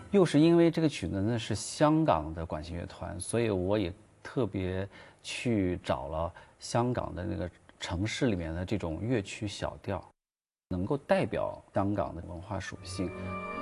又是因为这个曲子呢是香港的管弦乐团，所以我也特别去找了香港的那个城市里面的这种乐曲小调，能够代表香港的文化属性。